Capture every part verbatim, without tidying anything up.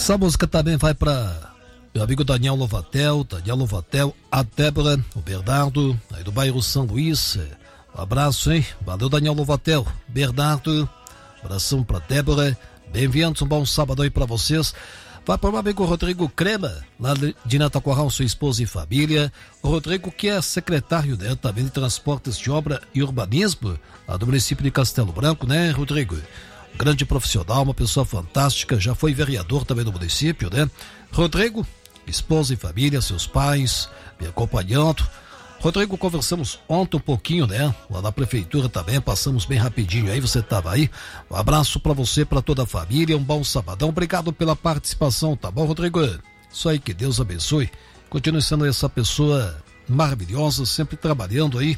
Essa música também vai para meu amigo Daniel Lovatel, Daniel Lovatel, a Débora, o Bernardo, aí do bairro São Luís. Um abraço, hein? Valeu, Daniel Lovatel, Bernardo, abração pra Débora, bem-vindos, um bom sábado aí pra vocês. Vai para o meu amigo Rodrigo Crema, lá de Nataquarral, sua esposa e família. O Rodrigo, que é secretário, né, também de Transportes de Obra e Urbanismo, lá do município de Castelo Branco, né, Rodrigo? Um grande profissional, uma pessoa fantástica, já foi vereador também do município, né? Rodrigo, esposa e família, seus pais, me acompanhando. Rodrigo, conversamos ontem um pouquinho, né? Lá na prefeitura também, passamos bem rapidinho aí, você estava aí. Um abraço para você, para toda a família, um bom sabadão. Obrigado pela participação, tá bom, Rodrigo? Isso aí, que Deus abençoe. Continue sendo essa pessoa maravilhosa, sempre trabalhando aí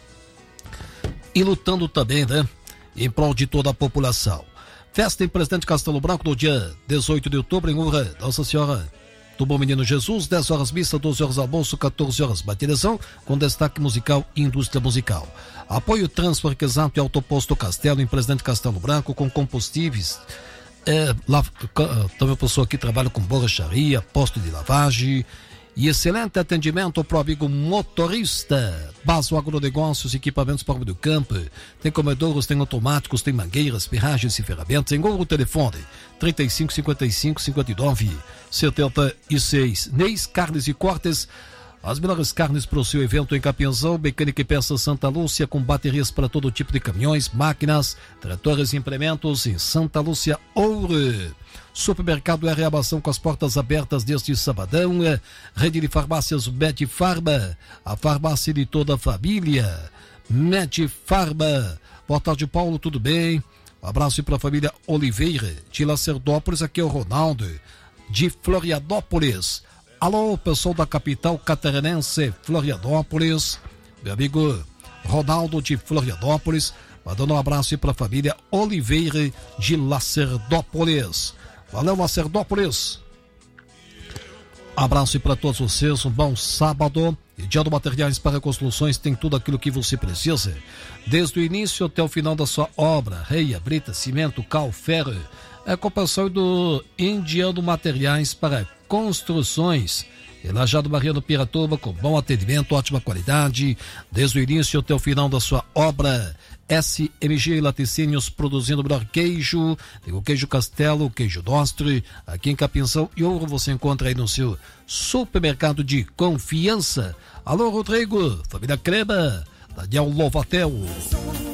e lutando também, né? Em prol de toda a população. Festa em Presidente Castelo Branco no dia dezoito de outubro, em honra da Nossa Senhora do Bom Menino Jesus, dez horas missa, doze horas almoço, quatorze horas batização, com destaque musical e indústria musical. Apoio Transfer Exato e Autoposto Castelo, em Presidente Castelo Branco, com combustíveis. É, lá, também a pessoa que trabalha com borracharia, posto de lavagem e excelente atendimento para o amigo motorista. Baso Agronegócios, equipamentos para o meio do campo. Tem comedouros, tem automáticos, tem mangueiras, ferragens e ferramentas. Em o telefone trinta e cinco, cinquenta e cinco, cinquenta e nove, setenta e seis. Neis Carnes e Cortes. As melhores carnes para o seu evento em Capianzão. Mecânica e Peças Santa Lúcia, com baterias para todo tipo de caminhões, máquinas, tratores e implementos em Santa Lúcia Ouro. Supermercado R. Abação, com as portas abertas deste sabadão. Rede de farmácias Med Farma, a farmácia de toda a família. Med Farma. Boa tarde, Paulo, tudo bem? Um abraço para a família Oliveira de Lacerdópolis. Aqui é o Ronaldo de Florianópolis. Alô, pessoal da capital catarinense, Florianópolis. Meu amigo Ronaldo de Florianópolis, mandando um abraço para a família Oliveira de Lacerdópolis. Valeu, Lacerdópolis. Abraço para todos vocês, um bom sábado. E Dia do Materiais para Construções tem tudo aquilo que você precisa, desde o início até o final da sua obra: reia, brita, cimento, cal, ferro. É compensação do Indiano Materiais para Construções. Elajado Mariano Piratuba, com bom atendimento, ótima qualidade, desde o início até o final da sua obra. S M G Laticínios, produzindo o melhor queijo. Tem o queijo Castelo, o queijo Dostre, aqui em Capinzão e Ouro você encontra aí no seu supermercado de confiança. Alô, Rodrigo, família Crema, Daniel Lovatel.